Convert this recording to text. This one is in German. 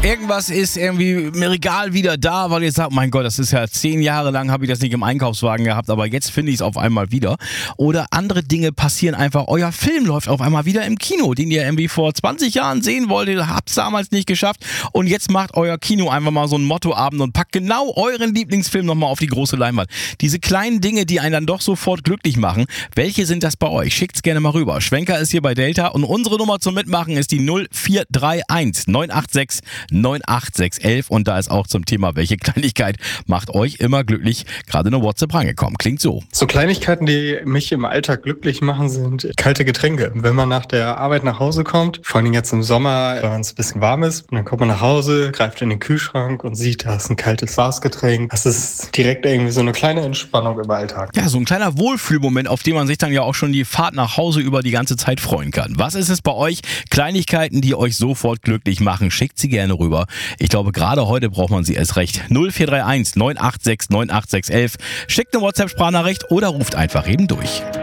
Irgendwas ist irgendwie im Regal wieder da, weil ihr sagt, mein Gott, das ist ja 10 Jahre lang, habe ich das nicht im Einkaufswagen gehabt, aber jetzt finde ich es auf einmal wieder. Oder andere Dinge passieren einfach, euer Film läuft auf einmal wieder im Kino, den ihr irgendwie vor 20 Jahren sehen wolltet, habt es damals nicht geschafft und jetzt macht euer Kino einfach mal so einen Mottoabend und packt genau euren Lieblingsfilm nochmal auf die große Leinwand. Diese kleinen Dinge, die einen dann doch sofort glücklich machen, welche sind das bei euch? Schickt's gerne mal rüber. Schwenker ist hier bei Delta und unsere Nummer zum Mitmachen ist die 0431 986 98611 und da ist auch zum Thema, welche Kleinigkeit macht euch immer glücklich, gerade eine WhatsApp rangekommen. Klingt so. So Kleinigkeiten, die mich im Alltag glücklich machen, sind kalte Getränke. Wenn man nach der Arbeit nach Hause kommt, vor allem jetzt im Sommer, wenn es ein bisschen warm ist, und dann kommt man nach Hause, greift in den Kühlschrank und sieht, da ist ein kaltes Glasgetränk. Das ist direkt irgendwie so eine kleine Entspannung im Alltag. Ja, so ein kleiner Wohlfühlmoment, auf den man sich dann ja auch schon die Fahrt nach Hause über die ganze Zeit freuen kann. Was ist es bei euch? Kleinigkeiten, die euch sofort glücklich machen. Schickt sie gerne rüber. Ich glaube, gerade heute braucht man sie erst recht. 0431 986 98611. Schickt eine WhatsApp-Sprachnachricht oder ruft einfach eben durch.